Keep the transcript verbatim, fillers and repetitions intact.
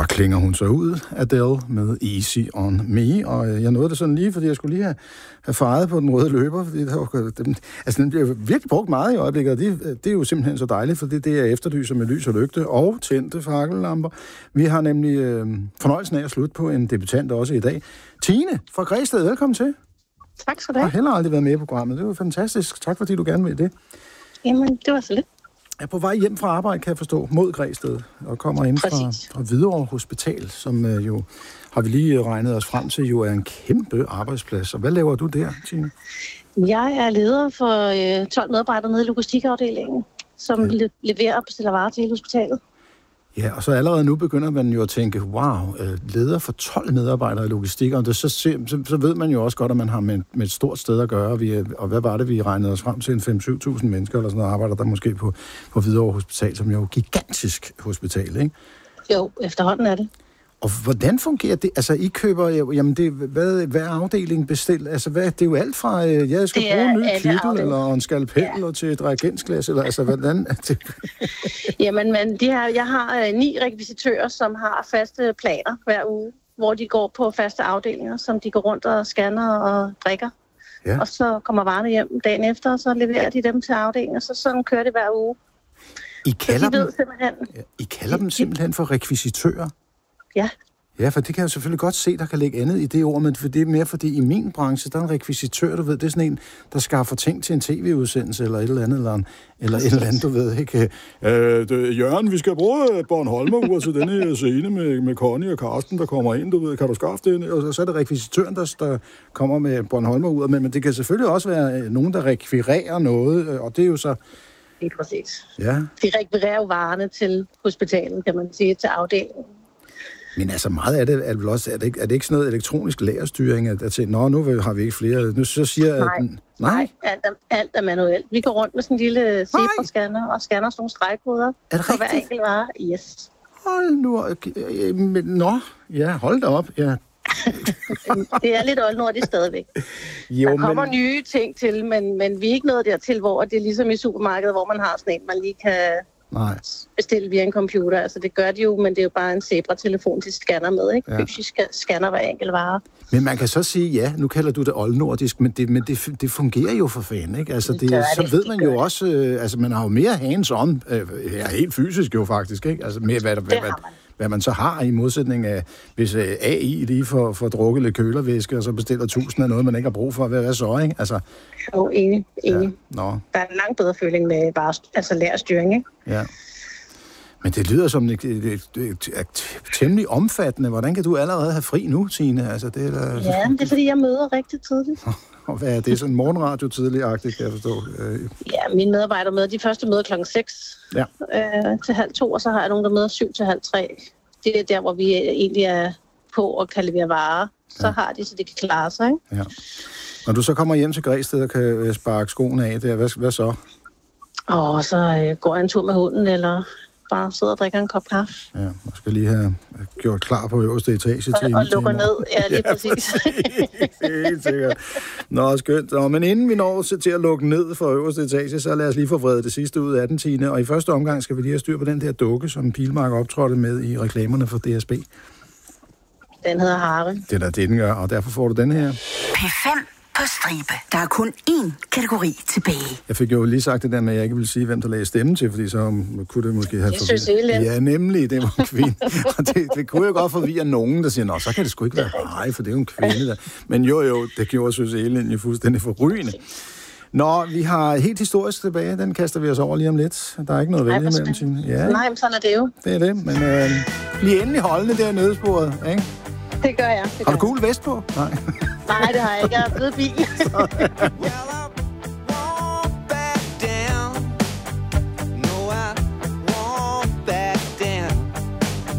der klinger hun så ud, Adele, med Easy on Me, og jeg nåede det sådan lige, fordi jeg skulle lige have, have faret på den røde løber, fordi det var, den, altså den bliver virkelig brugt meget i øjeblikket, og det, det er jo simpelthen så dejligt, for det, det er efterlyser med lys og lygte og tændte fakkellamper. Vi har nemlig øh, fornøjelsen af at slutte på en debutant også i dag. Tine fra Græsted, velkommen til. Tak skal du have. Jeg har heller aldrig været med i programmet, det var fantastisk. Tak fordi du gerne vil det. Jamen, det var så lidt. Jeg er på vej hjem fra arbejde, kan jeg forstå, mod Græsted, og kommer ind fra, fra Hvidovre Hospital, som øh, jo, har vi lige regnet os frem til, jo er en kæmpe arbejdsplads. Og hvad laver du der, Tine? Jeg er leder for øh, tolv medarbejdere nede i logistikafdelingen, som ja. le- leverer og bestiller varer til hospitalet. Ja, og så allerede nu begynder man jo at tænke, wow, leder for tolv medarbejdere i logistik, og det, så, så, så ved man jo også godt, at man har med, med et stort sted at gøre. Vi, og hvad var det, vi regnede os frem til? En fem til syv tusind mennesker eller sådan noget, arbejder der måske på, på Hvidovre Hospital, som jo er et gigantisk hospital, ikke? Jo, efterhånden er det. Og hvordan fungerer det? Altså, I køber, jamen, det, hvad, hvad er afdelingen bestilt? Altså, hvad, det er jo alt fra, ja, jeg skal bruge en ny kittel, eller en skalpel, ja. Eller til et reagensglas, eller altså, hvordan er det? Jamen, men de her, jeg har øh, ni rekvisitører, som har faste planer hver uge, hvor de går på faste afdelinger, som de går rundt og scanner og drikker. Ja. Og så kommer varerne hjem dagen efter, og så leverer de dem til afdelingen, og så sådan kører det hver uge. I kalder, de dem, simpelthen, ja, I kalder dem simpelthen for rekvisitører? Ja. Ja, for det kan jeg jo selvfølgelig godt se, der kan ligge andet i det ord, men det er mere fordi i min branche, der er en rekvisitør, du ved, det er sådan en, der skaffer ting til en tv-udsendelse eller et eller andet, eller, en, eller et eller andet, du ved, ikke? Øh, det, Jørgen, vi skal bruge Bornholmer-ur til denne scene med, med Connie og Karsten, der kommer ind, du ved, kan du skaffe det? Og så er det rekvisitøren, der, der kommer med Bornholmer-ur, men, men det kan selvfølgelig også være nogen, der rekvirerer noget, og det er jo så... Lige præcis. Ja. De rekvirerer jo varerne til hospitalet, kan man sige, til afdelingen. Men altså meget af det er vel også, er det ikke, er det ikke sådan noget elektronisk lagerstyring, at, at nå, nu har vi ikke flere, nu så siger nej, at... Nej, nej alt, er, alt er manuelt. Vi går rundt med sådan en lille zebra-scanner og scanner sådan nogle stregkoder på hver enkelt vare. Yes. Hold nu, men nå, ja, hold da op, ja. Det er lidt oldnordigt stadigvæk. Jo, der kommer men... nye ting til, men, men vi er ikke nået dertil, hvor det er ligesom i supermarkedet, hvor man har sådan en, man lige kan... Nej. Bestille via en computer. Altså det gør de jo, men det er jo bare en Zebra-telefon, de scanner med, ikke? Ja. Fysisk scanner hver enkelt vare. Men man kan så sige, ja, nu kalder du det oldnordisk, men det, men det, det fungerer jo for fanden, ikke? Altså det, det så det, ved man jo det. også, øh, altså man har jo mere hands-on, øh, ja, helt fysisk jo faktisk, ikke? Altså mere, hvad, hvad, hvad, man. hvad man så har i modsætning af, hvis øh, A I lige får, får drukket lidt kølervæske, og så bestiller tusind af noget, man ikke har brug for, hvad er så, ikke? Altså, jo, enig, enig. Ja. Nå. Der er en langt bedre føling med bare, altså lærerstyring, ikke? Ja. Men det lyder som et, et, et, et, et temmelig omfattende. Hvordan kan du allerede have fri nu, Tine? Altså, det er der... Ja, det er fordi, jeg møder rigtig tidligt. Og hvad er det? Sådan morgenradio tidligt-agtigt, kan jeg forstå? Ja, mine medarbejdere møder. De første møder klokken seks ja. øh, til halv to, og så har jeg nogen, der møder syv til halv tre. Det er der, hvor vi egentlig er på og kan levere varer. Så ja. har de, så de kan klare sig, ikke? Ja. Når du så kommer hjem til Græsted og kan sparke skoene af der, hvad, hvad så? Og så øh, går jeg en tur med hunden, eller... bare sidder og drikker en kop kaffe. Ja, man skal lige have gjort klar på øverste etage til og, og lukker ned, ja, lige ja, præcis. Helt sikkert. Nå, skønt. Nå, men inden vi når til at lukke ned for øverste etage, så lad os lige få vredet det sidste ud af den, Tine. Og i første omgang skal vi lige have styr på den der dukke, som Pilmark optrådte med i reklamerne for D S B. Den hedder Harry. Det er da det, den gør, og derfor får du den her. P fem på stribe. Der er kun én kategori tilbage. Jeg fik jo lige sagt det der med, at jeg ikke ville sige, hvem der lagde stemme til, fordi så kunne det måske have... Det synes jeg. Ja, nemlig, det var en kvinde. Og det, det kunne jo godt forvirre nogen, der siger, nå, så kan det sgu ikke være nej, for det er jo en kvinde der. Men jo, jo, det gjorde Søs Elin jo fuldstændig forrygende. Nå, vi har helt historisk tilbage, den kaster vi os over lige om lidt. Der er ikke noget vælge imellem, Tine. Ja. Nej, men sådan er det jo. Det er det, men øh, lige endelig holdende der nødsporet, ikke? Det gør jeg. Det gør har du gul vest på? Nej. Nej, det har jeg ikke. Jeg er blevet bil.